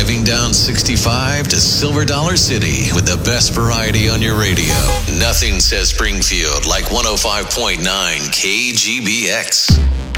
Driving down 65 to Silver Dollar City with the best variety on your radio. Nothing says Springfield like 105.9 KGBX.